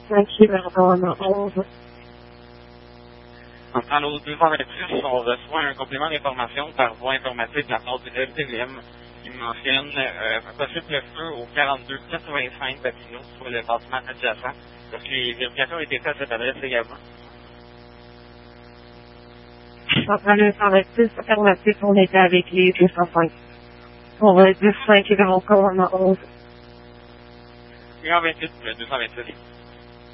5 Iberville 11. Allô, 226, on reçoit un complément d'information par voie informatique de la part du LTVM qui mentionne un possible feu au 4285 Papineau sur le bâtiment adjacent. Parce que les vérifications ont été faites à cette adresse également. Centrale 126, affirmatif, on était avec les 205. Pour 10-5 Iberville 11. 128, 226.